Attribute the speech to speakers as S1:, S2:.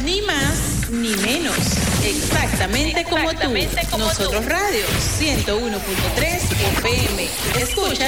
S1: Ni más ni menos. Exactamente como tú. Nosotros Radio 101.3 FM. Escucha.